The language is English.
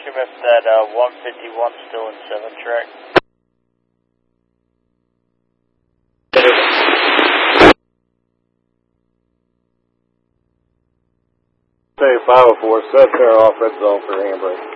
him if that 151's still in 7 track. Say 504, set there off red zone for handbrake.